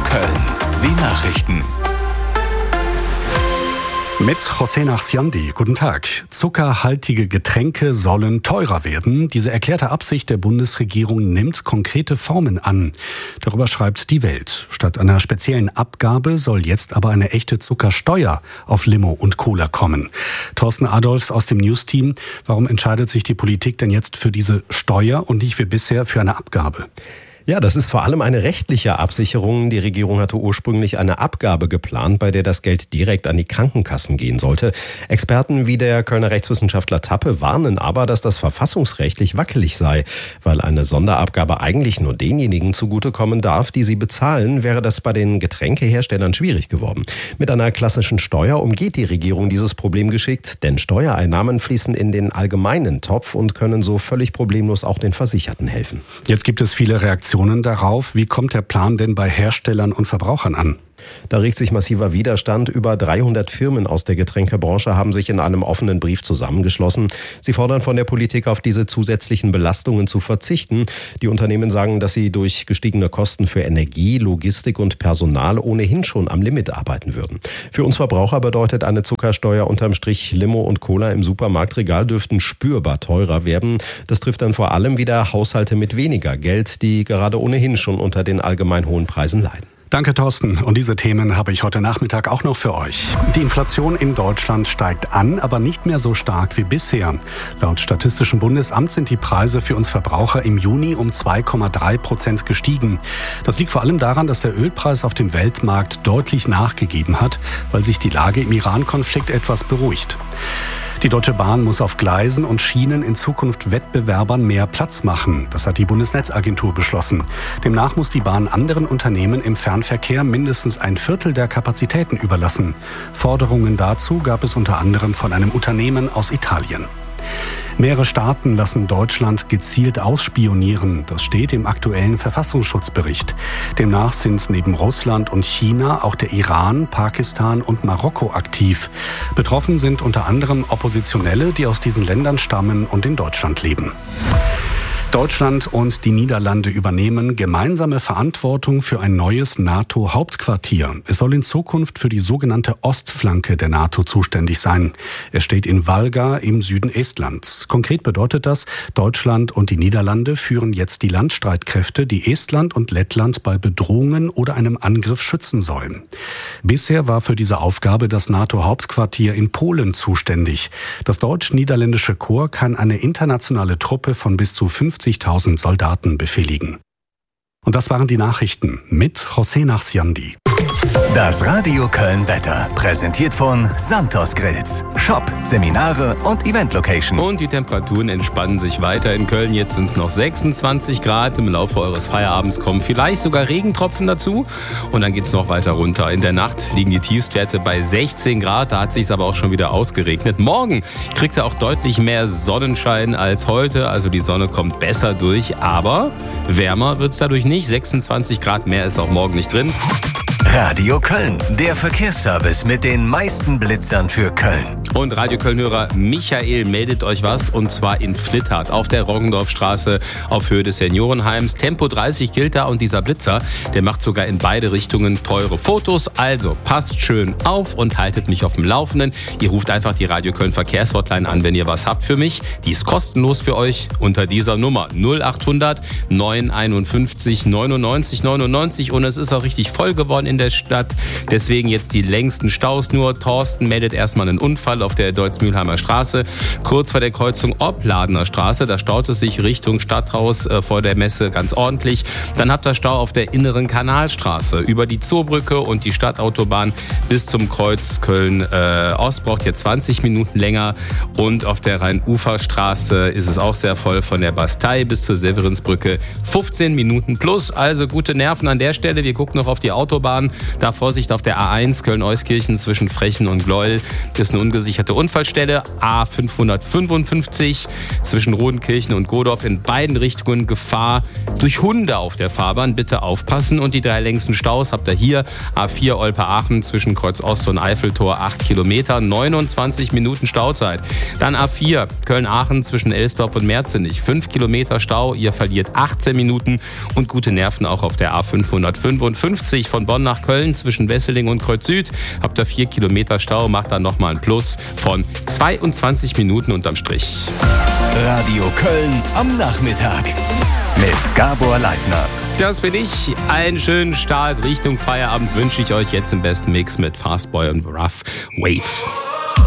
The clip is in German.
Köln. Die Nachrichten. Mit José Nachsiandi. Guten Tag. Zuckerhaltige Getränke sollen teurer werden. Diese erklärte Absicht der Bundesregierung nimmt konkrete Formen an. Darüber schreibt die Welt. Statt einer speziellen Abgabe soll jetzt aber eine echte Zuckersteuer auf Limo und Cola kommen. Thorsten Adolfs aus dem News-Team. Warum entscheidet sich die Politik denn jetzt für diese Steuer und nicht wie bisher für eine Abgabe? Ja, das ist vor allem eine rechtliche Absicherung. Die Regierung hatte ursprünglich eine Abgabe geplant, bei der das Geld direkt an die Krankenkassen gehen sollte. Experten wie der Kölner Rechtswissenschaftler Tappe warnen aber, dass das verfassungsrechtlich wackelig sei. Weil eine Sonderabgabe eigentlich nur denjenigen zugutekommen darf, die sie bezahlen, wäre das bei den Getränkeherstellern schwierig geworden. Mit einer klassischen Steuer umgeht die Regierung dieses Problem geschickt, denn Steuereinnahmen fließen in den allgemeinen Topf und können so völlig problemlos auch den Versicherten helfen. Jetzt gibt es viele Reaktionen darauf. Wie kommt der Plan denn bei Herstellern und Verbrauchern an? Da regt sich massiver Widerstand. Über 300 Firmen aus der Getränkebranche haben sich in einem offenen Brief zusammengeschlossen. Sie fordern von der Politik, auf diese zusätzlichen Belastungen zu verzichten. Die Unternehmen sagen, dass sie durch gestiegene Kosten für Energie, Logistik und Personal ohnehin schon am Limit arbeiten würden. Für uns Verbraucher bedeutet eine Zuckersteuer unterm Strich, Limo und Cola im Supermarktregal dürften spürbar teurer werden. Das trifft dann vor allem wieder Haushalte mit weniger Geld, die gerade ohnehin schon unter den allgemein hohen Preisen leiden. Danke, Thorsten. Und diese Themen habe ich heute Nachmittag auch noch für euch. Die Inflation in Deutschland steigt an, aber nicht mehr so stark wie bisher. Laut Statistischem Bundesamt sind die Preise für uns Verbraucher im Juni um 2,3% gestiegen. Das liegt vor allem daran, dass der Ölpreis auf dem Weltmarkt deutlich nachgegeben hat, weil sich die Lage im Iran-Konflikt etwas beruhigt. Die Deutsche Bahn muss auf Gleisen und Schienen in Zukunft Wettbewerbern mehr Platz machen. Das hat die Bundesnetzagentur beschlossen. Demnach muss die Bahn anderen Unternehmen im Fernverkehr mindestens ein Viertel der Kapazitäten überlassen. Forderungen dazu gab es unter anderem von einem Unternehmen aus Italien. Mehrere Staaten lassen Deutschland gezielt ausspionieren. Das steht im aktuellen Verfassungsschutzbericht. Demnach sind neben Russland und China auch der Iran, Pakistan und Marokko aktiv. Betroffen sind unter anderem Oppositionelle, die aus diesen Ländern stammen und in Deutschland leben. Deutschland und die Niederlande übernehmen gemeinsame Verantwortung für ein neues NATO-Hauptquartier. Es soll in Zukunft für die sogenannte Ostflanke der NATO zuständig sein. Es steht in Valga im Süden Estlands. Konkret bedeutet das, Deutschland und die Niederlande führen jetzt die Landstreitkräfte, die Estland und Lettland bei Bedrohungen oder einem Angriff schützen sollen. Bisher war für diese Aufgabe das NATO-Hauptquartier in Polen zuständig. Das deutsch-niederländische Korps kann eine internationale Truppe von bis zu 50.000 Soldaten befehligen. Und das waren die Nachrichten mit José Nachsiandi. Das Radio Köln Wetter, präsentiert von Santos Grills. Shop, Seminare und Event-Location. Und die Temperaturen entspannen sich weiter in Köln. Jetzt sind es noch 26 Grad. Im Laufe eures Feierabends kommen vielleicht sogar Regentropfen dazu. Und dann geht es noch weiter runter. In der Nacht liegen die Tiefstwerte bei 16 Grad. Da hat es sich aber auch schon wieder ausgeregnet. Morgen kriegt ihr auch deutlich mehr Sonnenschein als heute. Also die Sonne kommt besser durch. Aber wärmer wird es dadurch nicht. 26 Grad mehr ist auch morgen nicht drin. Radio Köln, der Verkehrsservice mit den meisten Blitzern für Köln. Und Radio Köln-Hörer Michael meldet euch was, und zwar in Flittert auf der Roggendorfstraße auf Höhe des Seniorenheims. Tempo 30 gilt da, und dieser Blitzer, der macht sogar in beide Richtungen teure Fotos. Also passt schön auf und haltet mich auf dem Laufenden. Ihr ruft einfach die Radio Köln Verkehrshotline an, wenn ihr was habt für mich. Die ist kostenlos für euch unter dieser Nummer 0800 951 99 99, und es ist auch richtig voll geworden in der Stadt. Deswegen jetzt die längsten Staus nur. Thorsten meldet erstmal einen Unfall auf der Deutz-Mülheimer Straße, kurz vor der Kreuzung Opladener Straße. Da staut es sich Richtung Stadthaus vor der Messe ganz ordentlich. Dann habt ihr Stau auf der inneren Kanalstraße über die Zoobrücke und die Stadtautobahn bis zum Kreuz Köln-Ost. Braucht ihr 20 Minuten länger. Und auf der Rhein-Ufer-Straße ist es auch sehr voll, von der Bastei bis zur Severinsbrücke 15 Minuten plus. Also gute Nerven an der Stelle. Wir gucken noch auf die Autobahn. Da Vorsicht auf der A1 Köln-Euskirchen zwischen Frechen und Gleuel. Ist eine ungesicherte versicherte Unfallstelle. A555 zwischen Rodenkirchen und Godorf in beiden Richtungen Gefahr durch Hunde auf der Fahrbahn. Bitte aufpassen. Und die 3 längsten Staus habt ihr hier. A4 Olpe-Aachen zwischen Kreuz Ost und Eiffeltor 8 Kilometer, 29 Minuten Stauzeit. Dann A4 Köln-Aachen zwischen Elsdorf und Merzenich, 5 Kilometer Stau. Ihr verliert 18 Minuten. Und gute Nerven auch auf der A555 von Bonn nach Köln zwischen Wesseling und Kreuz Süd. Habt ihr 4 Kilometer Stau, macht dann nochmal ein Plus von 22 Minuten unterm Strich. Radio Köln am Nachmittag mit Gabor Leitner. Das bin ich. Einen schönen Start Richtung Feierabend wünsche ich euch jetzt im besten Mix mit Fastboy und Rough Wave.